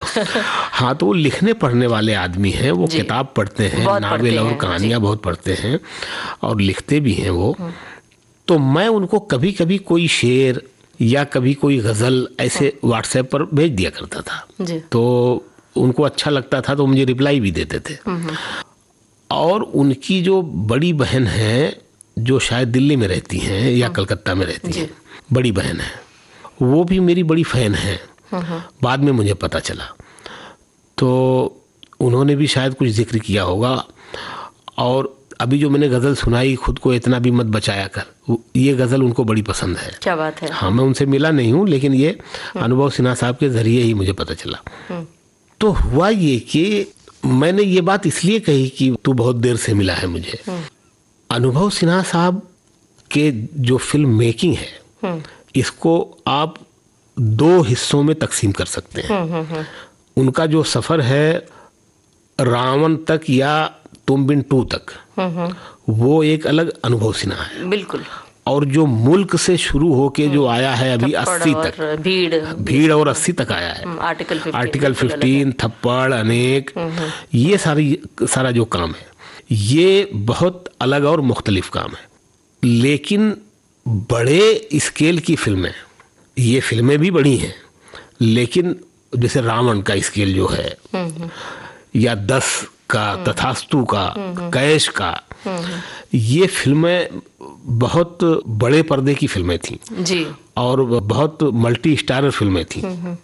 हाँ, तो वो लिखने पढ़ने वाले आदमी हैं, वो किताब पढ़ते हैं, नावल और कहानियाँ बहुत पढ़ते हैं और लिखते भी हैं वो। तो मैं उनको कभी कभी कोई शेर या कभी कोई गज़ल ऐसे व्हाट्सएप पर भेज दिया करता था। तो उनको अच्छा लगता था तो मुझे रिप्लाई भी देते थे। और उनकी जो बड़ी बहन है, जो शायद दिल्ली में रहती हैं या कलकत्ता में रहती हैं, बड़ी बहन है, वो भी मेरी बड़ी फ़ैन है। बाद में मुझे पता चला, तो उन्होंने भी शायद कुछ जिक्र किया होगा। और अभी जो मैंने गज़ल सुनाई, खुद को इतना भी मत बचाया कर, ये गज़ल उनको बड़ी पसंद है। क्या बात है। हाँ, मैं उनसे मिला नहीं हूँ, लेकिन ये अनुभव सिन्हा साहब के ज़रिए ही मुझे पता चला। तो हुआ ये कि मैंने ये बात इसलिए कही कि तू बहुत देर से मिला है मुझे। अनुभव सिन्हा साहब के जो फिल्म मेकिंग है, इसको आप 2 हिस्सों में तकसीम कर सकते हैं। उनका जो सफ़र है रावण तक या तुम बिन 2 तक, वो एक अलग अनुभव सिन्हा है। बिल्कुल। और जो मुल्क से शुरू होके जो आया है अभी 80 तक, भीड़ और 80 तक आया है, आर्टिकल 15, थप्पड़, अनेक, ये सारा जो काम है, ये बहुत अलग और मुख्तलिफ काम है। लेकिन बड़े स्केल की फिल्में, ये फिल्में भी बड़ी हैं, लेकिन जैसे रावण का स्केल जो है, या 10 का, तथास्तु का, कैश का, ये फिल्में बहुत बड़े पर्दे की फिल्में थीं जी, और बहुत मल्टी स्टारर फिल्में थीं।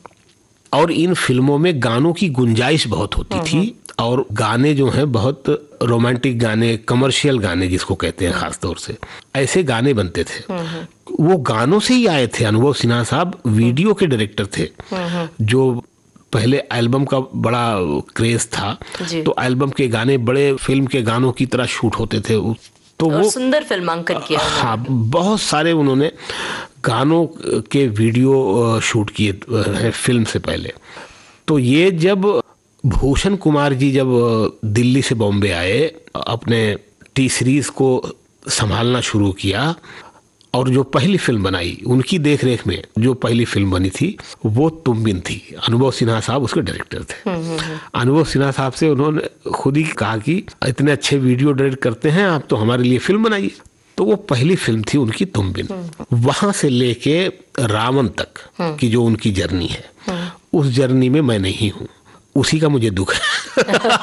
और इन फिल्मों में गानों की गुंजाइश बहुत होती थी, और गाने जो हैं बहुत रोमांटिक गाने, कमर्शियल गाने जिसको कहते हैं, खास तौर से ऐसे गाने बनते थे। वो गानों से ही आए थे। अनुभव सिन्हा साहब वीडियो के डायरेक्टर थे, जो पहले एल्बम का बड़ा क्रेज था, तो एल्बम के गाने बड़े फिल्म के गानों की तरह शूट होते थे। तो वो सुंदर फिल्मांकन किया। हाँ, बहुत सारे उन्होंने गानों के वीडियो शूट किए हैं फिल्म से पहले। तो ये जब भूषण कुमार जी जब दिल्ली से बॉम्बे आए, अपने टी सीरीज को संभालना शुरू किया, और जो पहली फिल्म बनाई उनकी देखरेख में, जो पहली फिल्म बनी थी वो तुम बिन थी। अनुभव सिन्हा साहब उसके डायरेक्टर थे। अनुभव सिन्हा साहब से उन्होंने खुद ही कहा कि इतने अच्छे वीडियो डायरेक्ट करते हैं आप, तो हमारे लिए फिल्म बनाइए। तो वो पहली फिल्म थी उनकी तुम बिन। वहां से लेके रावण तक की जो उनकी जर्नी है, उस जर्नी में मैं नहीं हूँ, उसी का मुझे दुख है।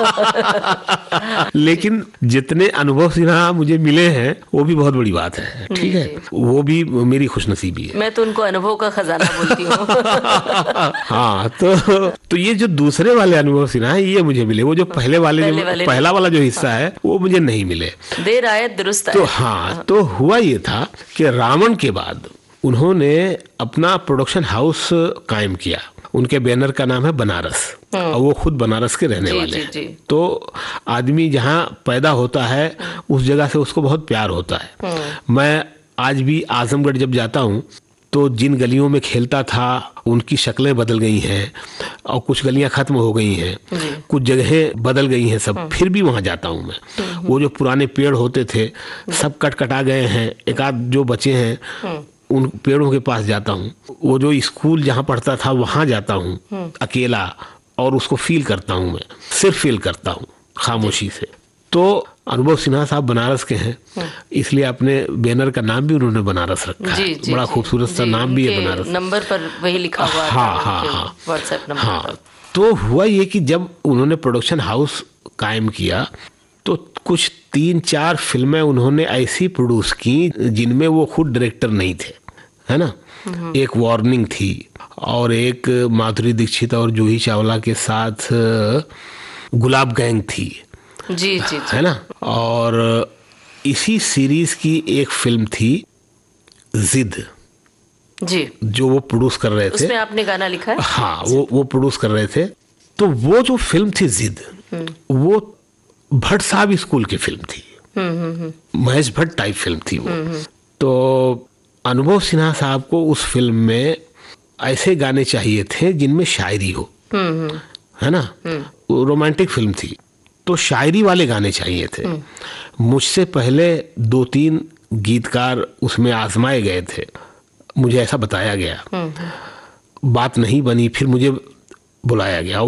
लेकिन जितने अनुभव सिन्हा मुझे मिले हैं वो भी बहुत बड़ी बात है। ठीक है, वो भी मेरी खुशनसीबी है। मैं तो उनको अनुभव का खजाना बोलती हूँ। हाँ, तो ये जो दूसरे वाले अनुभव सिन्हा है, ये मुझे मिले। वो जो पहले वाले पहला वाला जो हिस्सा है, वो मुझे नहीं मिले। देर आए दुरुस्त आए। तो हाँ, तो हुआ ये था कि रावण के बाद उन्होंने अपना प्रोडक्शन हाउस कायम किया। उनके बैनर का नाम है बनारस, और वो खुद बनारस के रहने वाले हैं। तो आदमी जहाँ पैदा होता है उस जगह से उसको बहुत प्यार होता है। मैं आज भी आजमगढ़ जब जाता हूँ, तो जिन गलियों में खेलता था उनकी शक्लें बदल गई हैं, और कुछ गलियां खत्म हो गई हैं, कुछ जगहें बदल गई हैं सब, फिर भी वहाँ जाता हूँ मैं। वो जो पुराने पेड़ होते थे सब कटा गए हैं, एक आध जो बचे हैं उन पेड़ों के पास जाता हूँ। वो जो स्कूल जहाँ पढ़ता था वहाँ जाता हूँ अकेला, और उसको फील करता हूँ। मैं सिर्फ फील करता हूँ खामोशी से। तो अनुभव सिन्हा साहब बनारस के हैं, इसलिए अपने बैनर का नाम भी उन्होंने बनारस रखा है। बड़ा खूबसूरत सा नाम भी है बनारस। नंबर पर वही लिखा हुआ है। हाँ, व्हाट्सएप नंबर। हाँ, तो हुआ ये कि जब उन्होंने प्रोडक्शन हाउस कायम किया, तो कुछ 3-4 फिल्में उन्होंने ऐसी प्रोड्यूस की जिनमें वो खुद डायरेक्टर नहीं थे, है ना। एक वार्निंग थी, और एक माधुरी दीक्षित और जूही चावला के साथ गुलाब गैंग थी। जी, है ना। और इसी सीरीज की एक फिल्म थी जिद जी, जो वो प्रोड्यूस कर रहे थे। उसमें आपने गाना लिखा है? हाँ, वो प्रोड्यूस कर रहे थे। तो वो जो फिल्म थी जिद, वो भट्ट साहब स्कूल की फिल्म थी, महेश भट्ट टाइप फिल्म थी वो। तो अनुभव सिन्हा साहब को उस फिल्म में ऐसे गाने चाहिए थे जिनमें शायरी हो, है ना। रोमांटिक फिल्म थी, तो शायरी वाले गाने चाहिए थे। मुझसे पहले 2-3 गीतकार उसमें आजमाए गए थे, मुझे ऐसा बताया गया। बात नहीं बनी, फिर मुझे बुलाया गया।